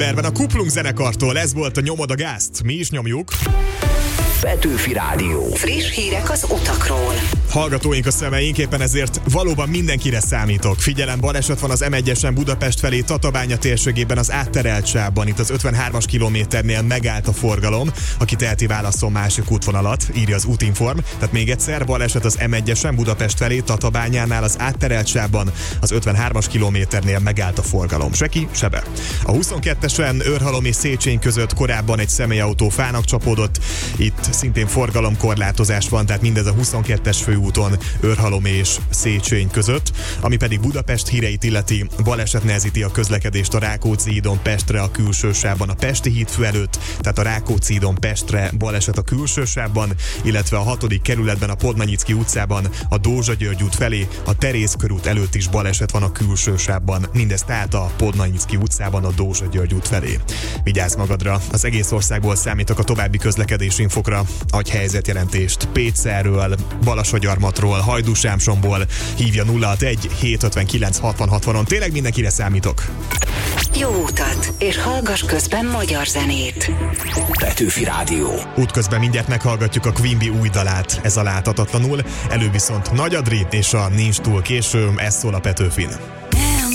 Berben a Kuplung zenekartól, ez volt a Nyomod a gázt. Mi is nyomjuk. Petőfi Rádió. Friss hírek az utakról. Hallgatóink a szemeink, éppen ezért valóban mindenkire számítok. Figyelem, baleset van az M1-esen Budapest felé Tatabánya térségében az átterelt sávban. Itt az 53-as kilométernél megállt a forgalom. Aki teheti, válasszon másik útvonalat, írja az Útinform. Tehát még egyszer, baleset az M1-esen Budapest felé Tatabányánál az átterelt sávban. Az 53-as kilométernél megállt a forgalom. Se ki, se be. A 22-esen Őrhalom és Széchenyi között korábban egy személyautó fának csapódott. Itt szintén forgalomkorlátozás van, tehát mindez a 22-es főúton Őrhalom és Széchenyi között, ami pedig Budapest híreit illeti, baleset nehezíti a közlekedést a Rákóczi hídon Pestre a külső sávban a Pesti hídfő előtt, tehát a Rákóczi hídon Pestre baleset a külső sávban, illetve a 6. kerületben a Podmanyicki utcában a Dózsa György út felé, a Teréz körút előtt is baleset van a külső sávban, mindez tehát a Podmanyicki utcában a Dózsa György út felé. Vigyázz magadra, az egész országból számítok a további közlekedési infokra. Adj helyzetjelentést Pécszerről, Balassagyarmatról, Hajdúsámsomból, hívja 061 759 60 60-on. Tényleg mindenkire számítok. Jó utat, és hallgass közben magyar zenét. Petőfi Rádió. Útközben mindjárt meghallgatjuk a Queen Bee új dalát, ez a Láthatatlanul, elő viszont Nagy Adri és a Nincs túl késő, ez szól a Petőfin.